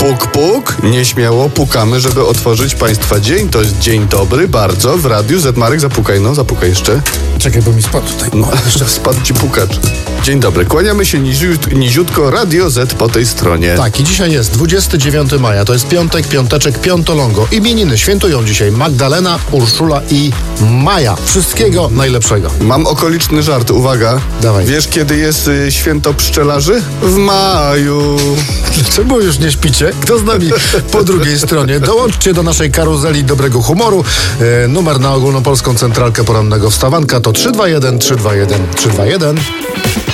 Puk, puk. Nieśmiało pukamy, żeby otworzyć Państwa dzień. To jest dzień dobry, bardzo. W Radiu Z. Marek, zapukaj, no, zapukaj jeszcze. Czekaj, bo mi spadł tutaj. No, jeszcze spadł ci pukacz. Dzień dobry, kłaniamy się niziutko, Radio Z po tej stronie. Tak, i dzisiaj jest 29 maja, to jest piątek, piąteczek, piątolongo. Imieniny świętują dzisiaj Magdalena, Urszula i Maja. Wszystkiego najlepszego. Mam okoliczny żart, uwaga. Dawaj. Wiesz, kiedy jest święto pszczelarzy? W maju. Czemu już nie śpicie? Kto z nami po drugiej stronie? Dołączcie do naszej karuzeli dobrego humoru. Numer na ogólnopolską centralkę porannego wstawanka to 321 321 321.